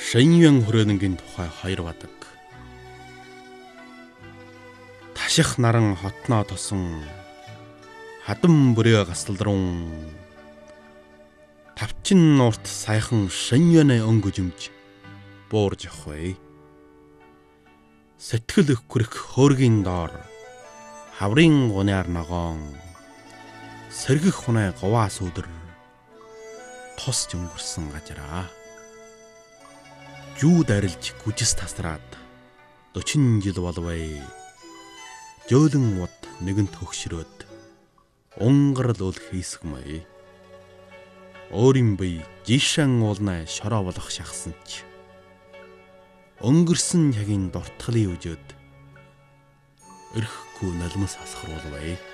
Шиньвэн хүрээнийг тухай 2 бадаг. Таших наран хотноо тосон хадам бүрээ гасалдрун тавчин нуурт саяхан шиньвэнэ өнгөжмж буурж явах. Сэтгэл өхөрөх хөөргийн доор хаврын гунаар ногоон сэргэх хунай говаас өдөр тосч өнгөрсөн гажраа. Жүүд арилж гүжис тасраад 40 жил болвээ. Жөөлөн уд нэгэнт хөгшрөөд унгарл өл хийсгмэй. Өөрийн бие жишэн уулнаа шороо болох шахсан ч өнгөрсөн ягийн дуртгалын үжөөд өрхгүй налмас асахруулвэ.